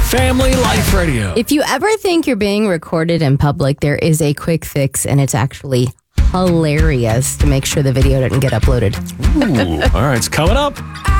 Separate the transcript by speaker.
Speaker 1: Family Life Radio.
Speaker 2: If you ever think you're being recorded in public, there is a quick fix, and it's actually hilarious to make sure the video doesn't get uploaded.
Speaker 1: Ooh, all right, it's coming up.